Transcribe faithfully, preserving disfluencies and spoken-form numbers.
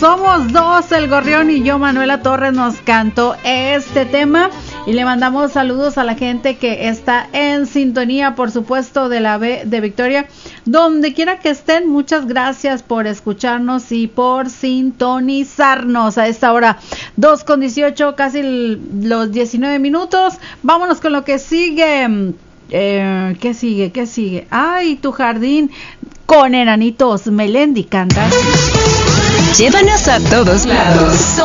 Somos Dos, el Gorrión y yo, Manuela Torres, nos cantó este tema y le mandamos saludos a la gente que está en sintonía, por supuesto, de la B de Victoria, donde quiera que estén. Muchas gracias por escucharnos y por sintonizarnos a esta hora, dos con dieciocho, casi el, los diecinueve minutos. Vámonos con lo que sigue. Eh, ¿Qué sigue? ¿Qué sigue? Ay, Tu Jardín con Enanitos. Melendi canta. Llévanos a todos lados.